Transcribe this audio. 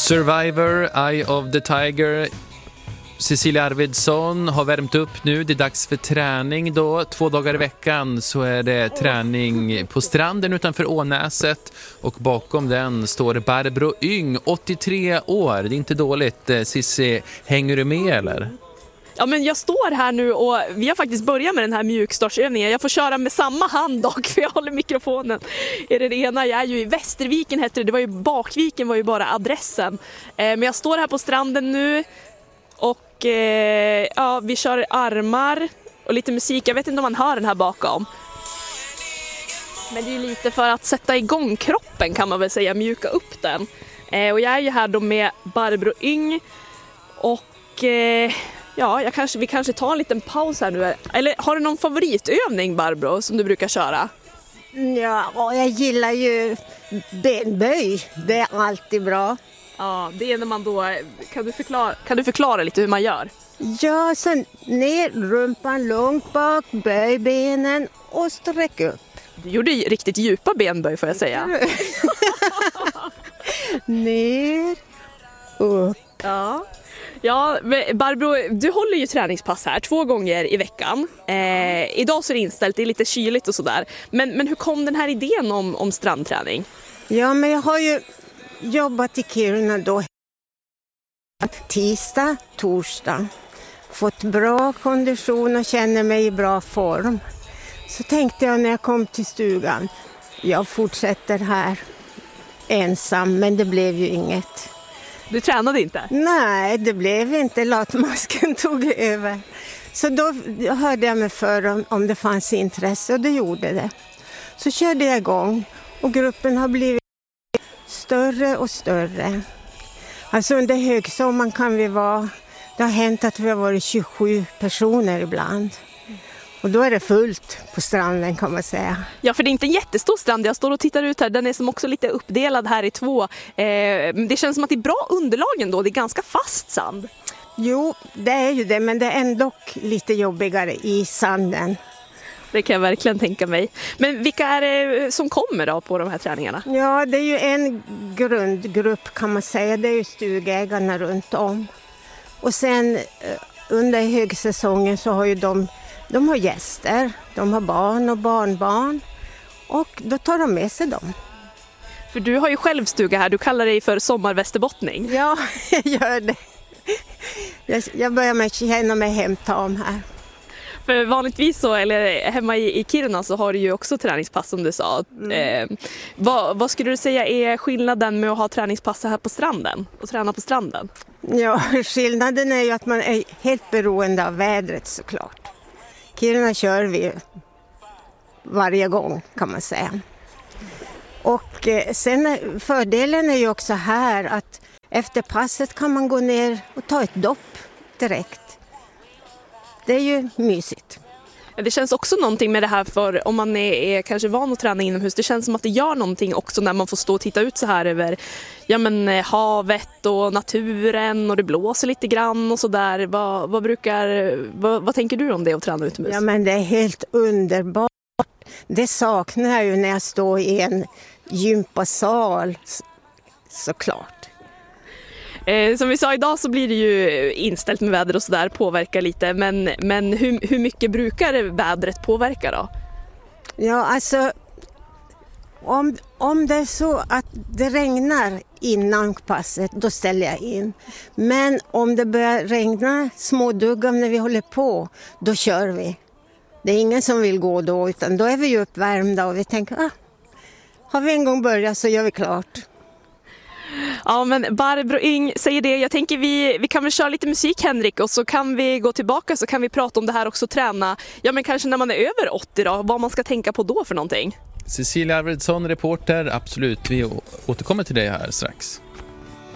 Survivor, Eye of the Tiger. Cecilia Arvidsson har värmt upp nu. Det är dags för träning då. 2 dagar i veckan så är det träning på stranden utanför Ånäset. Och bakom den står Barbro Yng, 83 år. Det är inte dåligt. Cissi, hänger du med eller? Ja, men jag står här nu och vi har faktiskt börjat med den här mjukstartsövningen. Jag får köra med samma hand dock, för jag håller mikrofonen i det ena. Jag är ju i Västerviken hette det var ju Bakviken var ju bara adressen. Men jag står här på stranden nu och ja, vi kör armar och lite musik. Jag vet inte om man hör den här bakom. Men det är ju lite för att sätta igång kroppen kan man väl säga, mjuka upp den. Och jag är ju här då med Barbro Yng och... Ja, vi kanske tar en liten paus här nu. Eller har du någon favoritövning, Barbro, som du brukar köra? Ja, jag gillar ju benböj. Det är alltid bra. Ja, det är när man då... Kan du förklara lite hur man gör? Ja, sen ner rumpan långt bak, böj benen och sträck upp. Du gjorde riktigt djupa benböj får jag säga. Ner, upp. Ja, Barbro, du håller ju träningspass här 2 gånger i veckan. Idag så är det inställt, det är lite kyligt och sådär. Men hur kom den här idén om strandträning? Ja, men jag har ju jobbat i Kiruna då tisdag, torsdag. Fått bra kondition och känner mig i bra form. Så tänkte jag när jag kom till stugan, jag fortsätter här ensam, men det blev ju inget. Du tränade inte? Nej, det blev inte. Latmasken tog över. Så då hörde jag mig för om det fanns intresse och det gjorde det. Så körde jag igång och gruppen har blivit större och större. Alltså under högsommaren kan vi vara, det har hänt att vi har varit 27 personer ibland. Och då är det fullt på stranden kan man säga. Ja, för det är inte en jättestor strand. Jag står och tittar ut här. Den är som också lite uppdelad här i 2. Det känns som att det är bra underlag ändå. Det är ganska fast sand. Jo, det är ju det. Men det är ändå lite jobbigare i sanden. Det kan jag verkligen tänka mig. Men vilka är det som kommer då på de här träningarna? Ja, det är ju en grundgrupp kan man säga. Det är ju stugägarna runt om. Och sen under högsäsongen så har ju de har gäster, de har barn och barnbarn och då tar de med sig dem. För du har ju själv stuga här, du kallar dig för sommarvästerbottning. Ja, jag gör det. Jag börjar med att känna mig hemtam här. För vanligtvis så, eller hemma i Kiruna så har du ju också träningspass som du sa. Vad skulle du säga är skillnaden med att ha träningspass här på stranden och träna på stranden? Ja, skillnaden är ju att man är helt beroende av vädret såklart. Kiruna kör vi varje gång kan man säga. Och sen fördelen är ju också här att efter passet kan man gå ner och ta ett dopp direkt. Det är ju mysigt. Det känns också någonting med det här för om man är kanske van att träna inomhus. Det känns som att det gör någonting också när man får stå och titta ut så här över havet och naturen och det blåser lite grann och sådär. Vad tänker du om det att träna utomhus? Ja, men det är helt underbart. Det saknar jag ju när jag står i en gympasal såklart. Som vi sa idag så blir det ju inställt med väder och sådär, påverkar lite. Men hur mycket brukar vädret påverka då? Ja, alltså om det är så att det regnar innan passet, då ställer jag in. Men om det börjar regna småduggar när vi håller på, då kör vi. Det är ingen som vill gå då, utan då är vi ju uppvärmda och vi tänker, har vi en gång börjat så gör vi klart. Ja, men Barbro Yng säger det. Jag tänker vi kan väl köra lite musik, Henrik, och så kan vi gå tillbaka så kan vi prata om det här också, träna. Ja, men kanske när man är över 80 då, vad man ska tänka på då för någonting. Cecilia Arvidsson, reporter, absolut. Vi återkommer till dig här strax.